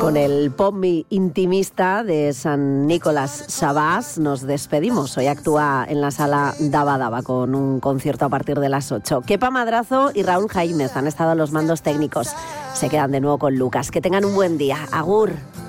Con el Pommi intimista de San Nicolás Sabás nos despedimos. Hoy actúa en la sala Daba Daba con un concierto a partir de las 8. Kepa Madrazo y Raúl Jaimez han estado a los mandos técnicos. Se quedan de nuevo con Lucas. Que tengan un buen día. Agur.